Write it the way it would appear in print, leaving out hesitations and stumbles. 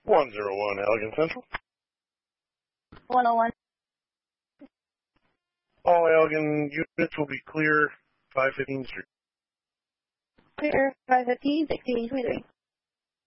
101 Allegan Central. 101. All Allegan units will be clear 515 Street. Clear 515, 1623.